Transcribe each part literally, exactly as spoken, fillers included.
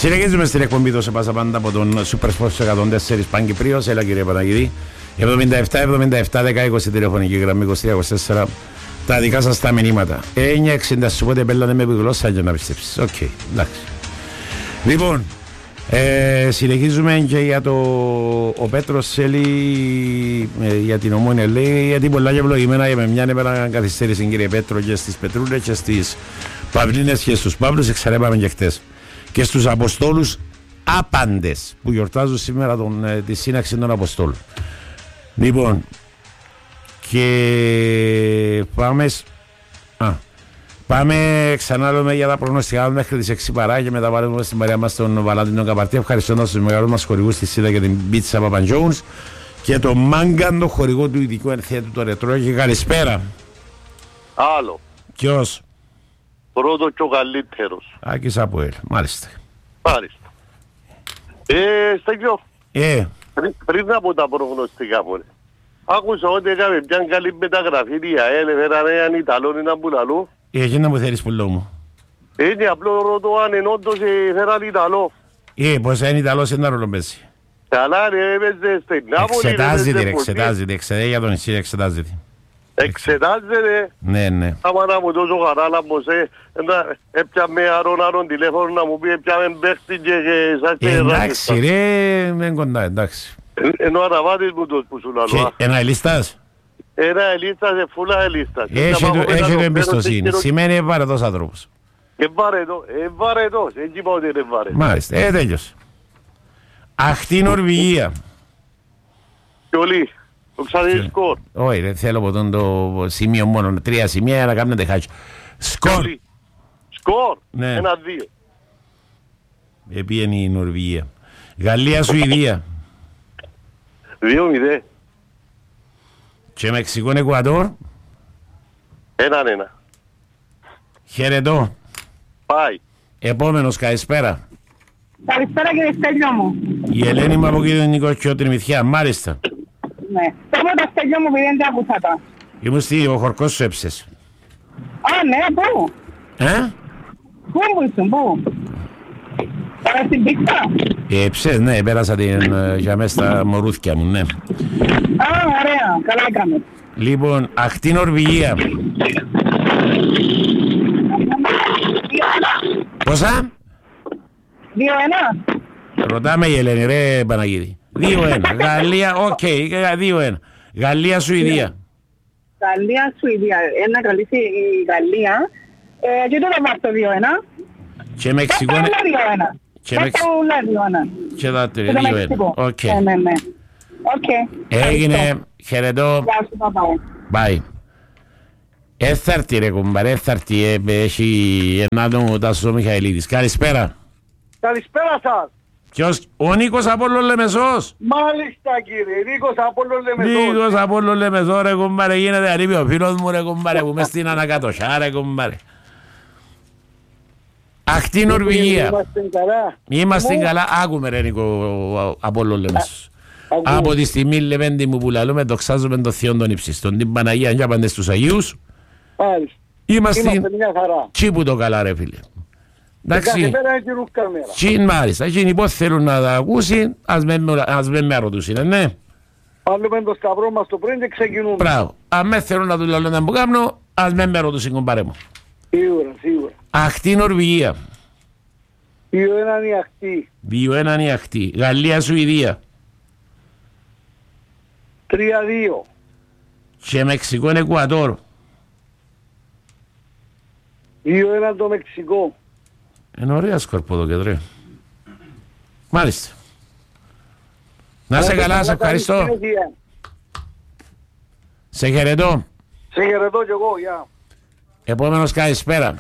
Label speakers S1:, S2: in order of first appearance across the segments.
S1: Συνεχίζουμε στην εκπομπή του σε πάσα πάντα από τον Super Sports εκατόν τέσσερα Παγκυπρίος. Έλα κύριε Παναγίδη. εβδομήντα επτά εβδομήντα επτά δέκα είκοσι τηλεφωνική γραμμή είκοσι τρία είκοσι τέσσερα. Τα δικά σας τα μηνύματα. εννιά εξήντα σου πότε πέλανε με γλώσσα για να πιστέψεις. Οκ, okay, εντάξει. Λοιπόν, ε, συνεχίζουμε και για το... Ο Πέτρος θέλει ε, για την Ομόνια, λέει, γιατί πολλά και ευλογημένα με μια νεπέρα καθυστέρηση κύριε Πέτρο και στις Πετρούλες και στις Παυλίνες και στους Παύλους, εξαρέπαμε και χτες. Και στους Αποστόλους άπαντες που γιορτάζουν σήμερα τον, ε, τη σύναξη των Αποστόλων. Λοιπόν, και πάμε, α, πάμε ξανά λέμε για τα προγνωστικά μέχρι τις έξι παρά και μετά βάλουμε στην παρέα μας τον Βαλάντινο Καπαρτή, ευχαριστώντας τους μεγάλους μας χορηγούς στη ΣΥΔΑ και την Πίτσα Παπαντζόουνς και τον Μάγκαν, το χορηγό του ειδικού ενθέτου το Ρετρό. Και καλησπέρα.
S2: Άλλο.
S1: Ποιος?
S2: Πρώτο και ο καλύτερος.
S1: Άκης Αποέλ, μάλιστα.
S2: Μάλιστα. Ε, Στέγιο.
S1: Ε.
S2: Πριν, πριν από τα προγνωστικά μου, άκουσα ότι έκαμε μια καλή μεταγραφή η ΑΕΛ, έφεραν έναν Ιταλόν, έναν Πουλαλού.
S1: Ε, εκείνα μου θέλεις πουλό μου.
S2: Είναι απλό ρωτώ αν εν όντως έφεραν Ιταλό.
S1: Ε, πως είναι Ιταλός είναι να ρολομπέσει.
S2: Καλά ρε, έπαιζε στην Νάπολη.
S1: Εξετάζεται, εξετάζεται, εξετάζεται για τον εσύ, εξετάζεται.
S2: Εξετάζεται.
S1: Ναι, ναι.
S2: Άμα να μου τόσο χαράλαμπος, ε, έπιαμε αρών αρών τηλέφωνο να μου πει έπιαμε παίχτη και σας και
S1: εντάξει ρε, δεν κοντά, εντάξει.
S2: Ενώ αναβάτης μου το που σου λαλώ.
S1: Ένα ελίστας.
S2: Ένα ελίστας, φούλα ελίστας.
S1: Έχει το εμπιστοσύνη, σημαίνει ευαρετός άνθρωπος.
S2: Ευαρετός, ευαρετός, έτσι είπα ότι είναι ευαρετός.
S1: Μάλιστα, ε, τέλειος. Αχτή Νορβηγία.
S2: Και όλοι. Το ξαναδεί σκορ.
S1: Όχι, δεν θέλω από τον το σημείο μόνο. Τρία σημεία για να κάνετε χάτσο. Σκορ.
S2: Σκορ.
S1: Ναι.
S2: Ένα δύο.
S1: Επίενει η Νορβηγία. Γαλλία Σουηδία.
S2: Δύο μηδέ.
S1: Και Μεξικό Εκουαδόρ.
S2: Έναν ένα.
S1: Χαιρετώ.
S2: Πάει.
S1: Επόμενος, καλησπέρα.
S3: Καλησπέρα κύριε Στέλιο μου.
S1: Η Ελένη μου από κύριο Νικό Τριμηθιά, μάλιστα.
S3: Ναι. Θέλω τα Στέλιο μου επειδή δεν τα άκουσα τα.
S1: Ήμουν στη ο χορκός σου έψες.
S3: Α, ναι, πού.
S1: Ε?
S3: Πού ήσουν, πού. Τώρα στην πίστα.
S1: Έψες, ναι, πέρασα την, για μέσα στα μωρούθκια μου, ναι.
S3: Α, ωραία, καλά έκαμε.
S1: Λοιπόν, αχτή Νορβηγία. Πόσα?
S3: Δύο ένα.
S1: Ρωτάμε η Ελένη, ρε Παναγίδη. Δύο ένα. Γαλλία, οκ, okay, δύο ένα. Γαλλία, Σουηδία.
S3: Γαλλία, Σουηδία. Ένα καλή η Γαλλία. Ε, και τώρα βάζω το δύο ένα.
S1: Και Μεξικό.
S3: δύο ένα.
S1: Και Μεξικό. Και τα τρία, δύο ένα. Οκ.
S3: Ναι, ναι. Οκ.
S1: Έγινε, χαιρετώ.
S3: Γεια σου, παπά.
S1: Bye. Έθαρτη ρε κουμπάρε, έθαρτη, έχει ενάντο ο Τάσος Μιχαηλίδης. Καλησπέρα.
S2: Καλησπέρα σας.
S1: Ποιος, ο Νίκος Απόλλων Λεμεσός.
S2: Μάλιστα κύριε, Νίκος Απόλλων Λεμεσός.
S1: Νίκος Απόλλων Λεμεσός ρε κουμπάρε, γίνεται αλήπη ο φίλος μου ρε κουμπάρε που μες στην ανακατοσιά ρε κουμπάρε. Αχτή Νορβηγία.
S2: Είμαστε καλά.
S1: Είμαστε καλά, άκουμε ρε Νίκο Απόλλων Λεμεσός. Από τη στιγμή λεβέντη μου που λαλούμε δοξάζουμε τον Θεόν των Υψιστών, την Παναγία και απαντές στους Αγίους.
S2: Μάλιστα.
S1: Είμαστε
S2: μια χαρά.
S1: τσίπου το καλά ρε φίλε. Εντάξει,
S2: και
S1: μάλιστα, εκείνοι πώς θέλουν να τα ακούσει, ας με με ρωτούσουν, ναι.
S2: Βάλουμε το σταυρό μας το πριν και ξεκινούμε.
S1: Μπράβο, αν με θέλουν να του λέω να μου κάνω, ας με με ρωτούσουν κομπάρε μου.
S2: Σίγουρα, σίγουρα.
S1: Αχτή Νορβηγία.
S2: Δύο έναν η αχτή.
S1: Δύο έναν η αχτή. Γαλλία Σουηδία.
S2: Τρία δύο.
S1: Και Μεξικό Εκουαδόρ.
S2: Δύο έναν το Μεξικό.
S1: Είναι ωραία σκορπό το κεντρέ. Μάλιστα. Να σε καλά, σε ευχαριστώ. Σε χαιρετώ.
S2: Σε χαιρετώ κι εγώ, γεια.
S1: Επόμενος καλησπέρα.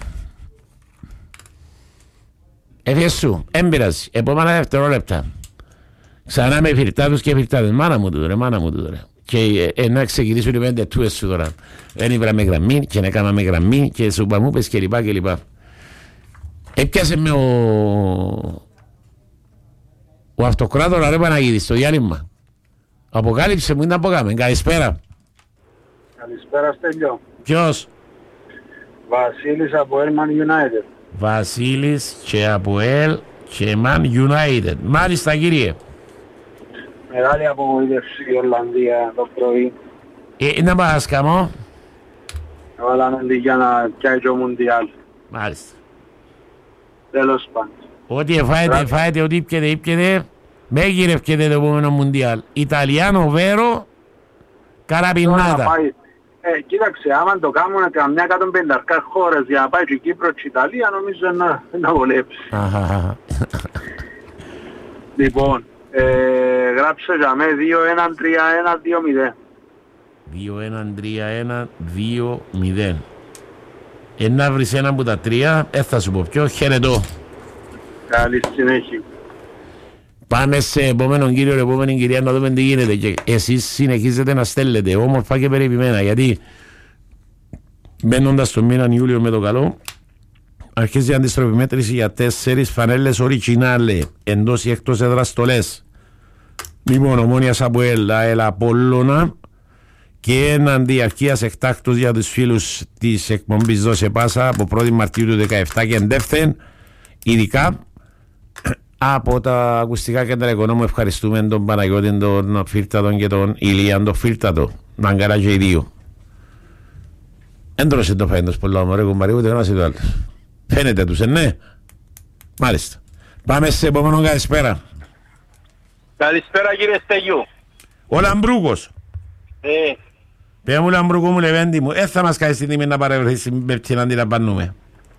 S1: Έφυγες σου, έμπειρας, επόμενα δευτερόλεπτα. Ξανά με φυρτάτους και φυρτάτες. Μάνα μου του ρε, μάνα μου του ρε. Και ε, να ξεκινήσουν οι πέντε τούες σου τώρα. Δεν ήβραμε γραμμή και να κάναμε γραμμή και σου παμούπες και λοιπά και λοιπά. Έπιασε με ο... ο αυτοκράτορα ρε Παναγίδη στο διάλειμμα. Αποκάλυψε μου, είναι από κάμε. Καλησπέρα.
S2: Καλησπέρα Στέλιο.
S1: Ποιος?
S2: Βασίλης από Elman United.
S1: Βασίλης και από Ελ και Man United. Μάλιστα κύριε.
S4: Μεγάλη απογοήτευση η Ολλανδία το πρωί.
S1: Ε, να πας καμώ.
S4: Έβαλαν για να πιάει και ο Μουντιάλ.
S1: Μάλιστα.
S4: Τέλος πάντων.
S1: Ό,τι εφάετε, εφάετε, ό,τι ήπιετε, ήπιετε. Με γυρευκετε το επόμενο Μουντιάλ. Ιταλιάνο, Βέρο, Καραπινάτα.
S4: Ε, κοίταξε, άμα το κάνουμε καμιά εκατόν πενήντα χώρες για να πάει και η Κύπρο και η Ιταλία, νομίζω να, να βολέψει. Λοιπόν, ε, γράψε για με δύο ένα τρία ένα δύο μηδέν.
S1: δύο ένα τρία ένα δύο μηδέν. Ένα βρεις ένα από τα τρία, ε, θα σου πω ποιο, χαιρετώ.
S4: Καλή συνέχεια.
S1: Πάμε σε επόμενον κύριο, επόμενη κυρία, να δούμε τι γίνεται. Και εσείς συνεχίζετε να στέλνετε όμορφα και περιποιημένα, γιατί μπαίνοντας στο μήνα Ιούλιο με το καλό, αρχίζει η αντιστροφή μέτρηση για τέσσερις φανέλες οριτζινάλε εντός ή εκτός έδρας στολές. Λοιπόν, Ομόνιας Αποέλ, ΑΕΛ Απόλλωνα και έναν διαρκείας εκτάκτους για τους φίλους της εκπομπής Δώσε Πάσα από πρώτη Μαρτίου του δεκαεπτά και εντεύθεν, ειδικά από τα ακουστικά κέντρα οικονόμου. Ευχαριστούμε τον Παναγιώτη, τον Φύρτατον και τον Ηλίαν τον Φύρτατο. Να καλά και οι δύο. Έντρωσε το φαίνεται πολλά μωρέ κουμπάρι, ούτε ένας ή το άλλος. Φαίνεται τους, ε, ναι. Μάλιστα. Πάμε σε επόμενο καλησπέρα.
S2: Καλησπέρα κύριε Στέγιου.
S1: Ο Λαμπρούκος.
S2: Ε.
S1: Πέ μου Λαμπρούκο μου Λεβέντη μου, ε, θα μας κάνεις την τιμή να παρευρεθείς στην Πέπτη να αντιλαμβάνουμε.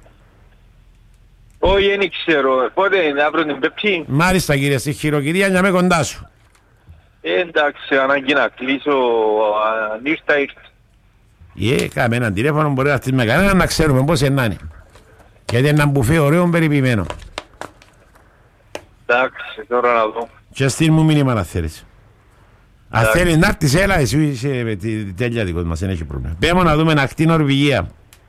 S2: Όχι, δεν ξέρω. Πότε είναι αύριο την Πέπτη.
S1: Μάλιστα κύριε, στη χειροκυρία για με κοντά σου.
S2: Ε, εντάξει, ανάγκη να κλείσω. Αν ήρθα, ήρθα.
S1: Ε, κάμε έναν τηλέφωνο, μπορεί να στείλουμε κανένα να ξέρουμε πώς είναι να είναι. Γιατί είναι ένα μπουφέ ωραίο περιποιημένο.
S2: Εντάξει, τώρα να δω.
S1: Και στείλ μου μήνυμα να θέλεις. Αν θέλεις να έρθεις, έλα, εσύ είσαι με τη τέλεια δικός μας, δεν έχει πρόβλημα. Πέμω να δούμε ακτή Νορβηγία.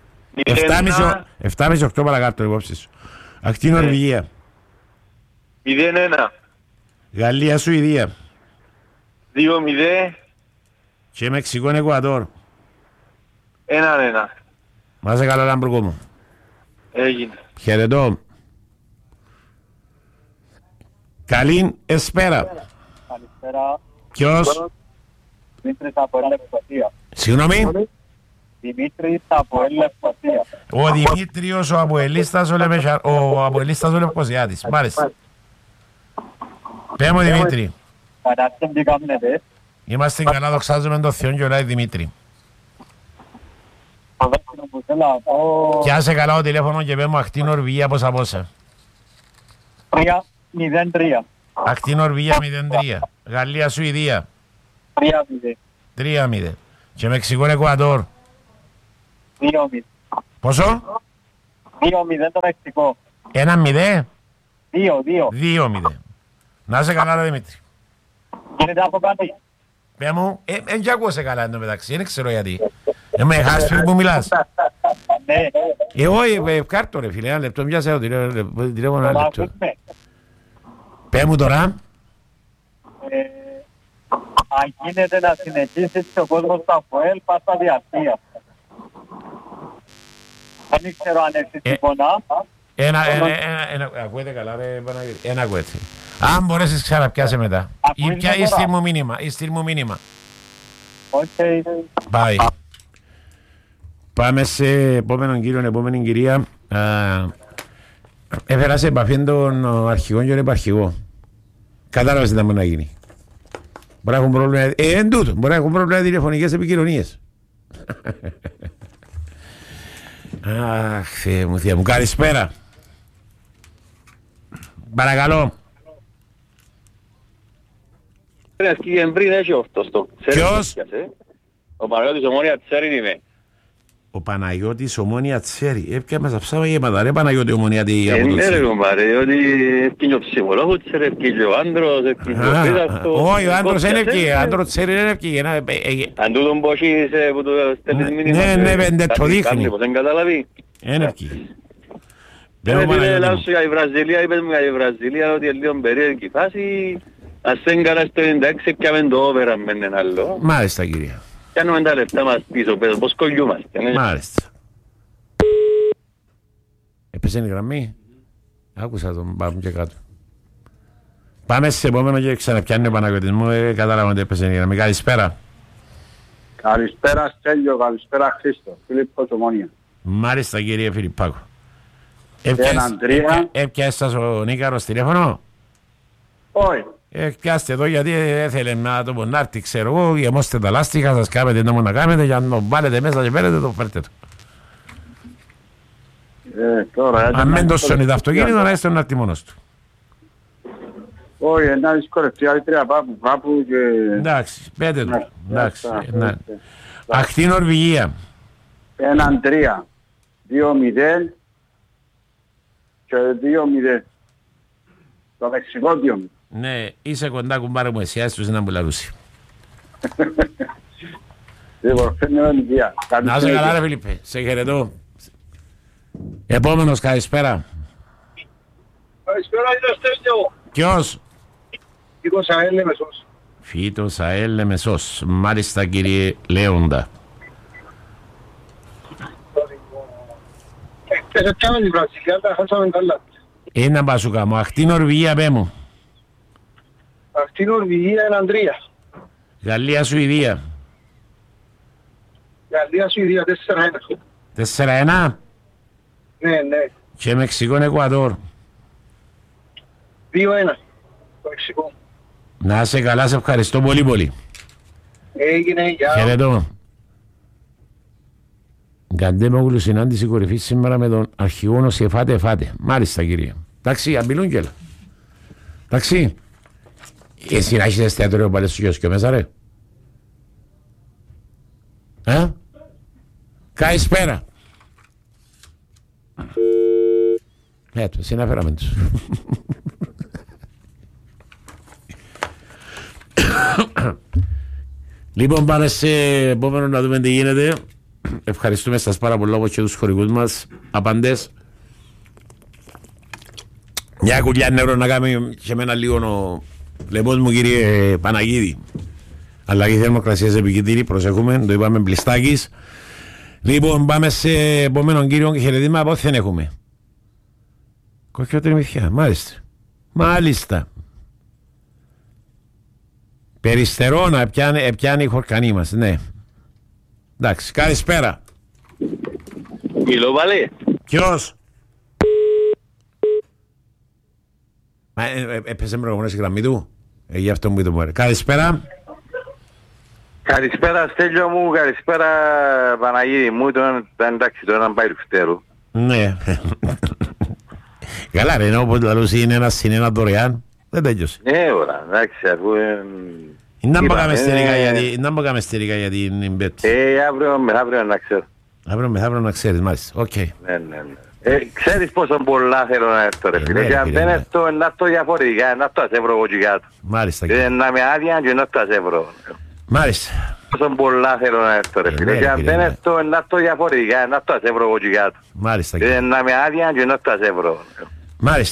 S1: επτά με οκτώ παρακάτω υπόψη σου. Ακτή Νορβηγία.
S2: μηδέν ένα.
S1: Γαλλία Σουηδία.
S2: δύο μηδέν.
S1: Και Μεξικό Εκουαδόρ.
S2: ένα ένα.
S1: Μάσε καλά Λαμπρούκο μου.
S2: Έγινε.
S1: Χαιρετώ. Καλή εσπέρα.
S4: Καλησπέρα.
S1: Ποιος?
S4: Δημήτρης από Ελευκοσία.
S1: Συγγνώμη.
S4: Δημήτρης από Ελευκοσία.
S1: Ο Δημήτριος ο Αποελίστας ο, Λεμεσα... ο Αποελίστας ο Λευκοσιάτης. Μάλιστα. Πέ μου Δημήτρη.
S4: Κατάστην τι κάνετε.
S1: Είμαστε καλά, δοξάζουμε τον Θεό και ολάει Δημήτρη. Πιάσε καλά ο τηλέφωνο και πέ μου ακτή Νορβηγία πόσα πόσα.
S4: τρία μηδέν τρία.
S1: Ακτή Νορβηγία μηδέν τρία. Γαλλία Σουηδία
S4: τρία μηδέν.
S1: τρία μηδέν. Και Μεξικό Εκουαδόρ.
S4: δύο μηδέν.
S1: Πόσο?
S4: δύο μηδέν το Μεξικό.
S1: ένα μηδέν.
S4: δύο δύο.
S1: δύο μηδέν. Να είσαι καλά ρε Δημήτρη.
S4: Γίνεται από κάτι.
S1: Πέ μου, ε, εν κι ακούσε καλά εντω μεταξύ, δεν ξέρω γιατί. Ε, με χάσεις που μιλάς.
S4: Ναι.
S1: Ε, όχι, κάρτο ρε φίλε, ένα λεπτό, μοιάζει το τηλέφωνο ένα λεπτό. Πέ μου τώρα.
S4: Αν γίνεται να συνεχίσει ο κόσμος του ΑΠΟΕΛ, πας στα διαστεία. Δεν ξέρω αν έχεις τίποτα.
S1: Ένα, ένα, ένα, ένα, ακούετε καλά ρε Παναγιώτη, ένα ακούετε. Αν μπορέσεις ξαναπιάσε μετά. Ή πια ή στείλ μου μήνυμα, ή στείλ μου μήνυμα.
S4: Οκ.
S1: Πάει. Πάμε σε επόμενον κύριο, επόμενη κυρία. Έφερα σε επαφή τον αρχηγό και τον επαρχηγό. Κατάλαβες τι θα μπορεί να γίνει. Μπορεί να έχουν πρόβλημα, ε, εν τούτο, μπορεί να έχουν πρόβλημα τηλεφωνικές επικοινωνίες. Αχ, Θεέ μου, Θεέ μου, καλησπέρα. Παρακαλώ. Ποιος?
S2: Ο Παναγιώτης Ομόνια Τσέριν είμαι.
S1: Ο Παναγιώτης Ομόνια Τσέρι. Έπια μας αψάμα γέματα, ρε Παναγιώτη Ομόνια τι από το
S2: Τσέρι. Ναι ρε κομπάρε, διότι έφυγε ο ψυχολόγος Τσέρι, έφυγε ο άντρος, έφυγε ο πίδαυτος.
S1: Όχι, ο άντρος είναι έφυγε, ο άντρος Τσέρι είναι έφυγε.
S2: Αν τούτον πως είσαι που το στέλνεις μήνυμα.
S1: Ναι, ναι, δεν το δείχνει.
S2: Κάτι πως δεν καταλαβεί.
S1: Είναι έφυγε.
S2: Δεν είναι λάθος για η Βραζιλία, είπες μου για η Βραζιλία ότι είναι λίγο περίεργη φάση. Ας δεν καλά στο ενενήντα έξι και αμεν το όπερα με έναν άλλο.
S1: Μάλιστα κυρία.
S2: Κάνουμε τα λεπτά μας πίσω, πέρα, πώς κολλιούμαστε.
S1: Μάλιστα. Έπαιζε η γραμμή. Άκουσα τον, πάμε και κάτω. Πάμε σε επόμενο και ξαναπιάνει ο Παναγιώτης μου, ε, κατάλαβα ότι έπαιζε η γραμμή. Καλησπέρα.
S4: Καλησπέρα Στέλιο, καλησπέρα Χρήστο, Φίλιππος Ομόνια.
S1: Μάλιστα κύριε Φιλιππάκο.
S4: Έναν τρία.
S1: Έπιασε σας ο Νίκαρος τηλέφωνο.
S4: Όχι.
S1: Πιάστε εδώ γιατί έθελε να το πονάρτη, ξέρω εγώ, γεμώστε τα λάστιχα, σας κάνετε να μου να κάνετε, για να το βάλετε μέσα και πέρετε το φέρτε το.
S4: Ε, τώρα,
S1: αν μην το σώνει το αυτοκίνητο, να είστε να μόνος του.
S4: Όχι, ένα δυσκολευτεί, άλλη τρία πάπου, πάπου και...
S1: Εντάξει, πέτε το. Εντάξει. Αχτή Νορβηγία.
S4: Έναν τρία. Δύο μηδέν και δύο μηδέν. Το Μεξικό δύο μηδέν.
S1: Ναι, είσαι κοντά κουμπάρε μου εσύ, άσους να μπουλαρούσει.
S4: Λοιπόν, φέρνω νοικία.
S1: Να είσαι καλά ρε Φίλιππε, σε χαιρετώ. Επόμενος, καλησπέρα.
S4: Καλησπέρα, είναι Στέλιο.
S1: Ποιος?
S4: Φίτος ΑΕΛ Λεμεσός.
S1: Φίτος ΑΕΛ Λεμεσός. Μάλιστα κύριε Λέοντα.
S4: Χτες πιάμε την Βραζιλία, τα χάσαμε καλά.
S1: Ένα μπασούκα μου, αχτή Νορβηγία πέ μου.
S4: Αυτή η Νορβηγία είναι τρία.
S1: Γαλλία Σουηδία.
S4: Γαλλία Σουηδία τέσσερα ένα.
S1: τέσσερα ένα.
S4: Ναι, ναι.
S1: Και Μεξικό Εκουαδόρ.
S4: δύο ένα. Το Μεξικό.
S1: Να είσαι καλά, σε ευχαριστώ πολύ πολύ.
S4: Έγινε, γεια.
S1: Χαιρετώ. Γκαντέμογλου συνάντηση κορυφή σήμερα με τον αρχηγόνο σε φάτε φάτε. Μάλιστα κύριε. Εντάξει, αμπιλούν κιόλα. Εντάξει. Εσύ να έχεις εστιατόριο πάλι στο κιόσκιο μέσα ρε. Ε? Καλησπέρα. Ε, το συναφέραμε τους. Λοιπόν, πάμε σε επόμενο να δούμε τι γίνεται. Ευχαριστούμε σας πάρα πολλά όπως και τους χωρικούς μας απαντές. Μια κουλιά νερό να κάνουμε και εμένα λίγο ο λεπός μου κύριε Παναγίδη. Αλλαγή θερμοκρασίας επικίνδυνη, προσέχουμε, το είπαμε Μπλιστάκης. Λοιπόν, πάμε σε επόμενον κύριο και χαιρετήμα από ό,τι δεν έχουμε. Κόκκιο τριμηθιά, μάλιστα. Μάλιστα. Περιστερώνα, επιάνει, επιάνει η χορκανή μας, ναι. Εντάξει, καλησπέρα.
S2: Ηλοβαλή.
S1: Ποιος? Μα έπαιζε προηγούμενος η γραμμή του. Ε, γι' αυτό μου είπε το μωρέ. Καλησπέρα.
S2: Καλησπέρα Στέλιο μου, καλησπέρα Παναγίδη μου, τον εντάξει το έναν πάει του φτέρου.
S1: Ναι. Καλά ρε, ενώ όπως λαλούς είναι ένα συν ένα δωρεάν, δεν τέλειωσε.
S2: Ναι, ώρα, εντάξει, αφού...
S1: Να μου κάνουμε στερικά για την μπέτ.
S2: Ε, αύριο μεθαύριο να ξέρω.
S1: Αύριο μεθαύριο να ξέρεις, μάλιστα, οκ.
S2: Ναι, ναι, ναι. Ε, ξέρεις πόσο πολλά θέλω να έρθω ρε φίλε, και αν δεν έρθω να έρθω διαφορετικά, να έρθω ας ευρώ εγώ και κάτω.
S1: Μάλιστα.
S2: Να με άδεια και να έρθω ας ευρώ.
S1: Μάλιστα.
S2: Πόσο πολλά θέλω να έρθω ρε φίλε, και αν δεν έρθω να έρθω διαφορετικά, να έρθω ας ευρώ εγώ και κάτω.
S1: Μάλιστα.
S2: Να με άδεια και να έρθω ας ευρώ.
S1: Μάλιστα.